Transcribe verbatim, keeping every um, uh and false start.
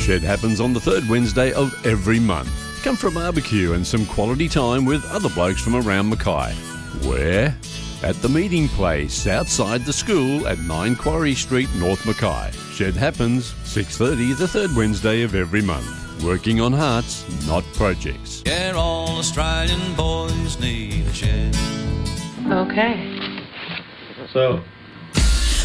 Shed happens on the third Wednesday of every month. Come for a barbecue and some quality time with other blokes from around Mackay. Where? At the meeting place outside the school at nine Quarry Street, North Mackay. Shed happens six thirty the third Wednesday of every month. Working on hearts, not projects. Yeah, all Australian boys need a shed. Okay. So,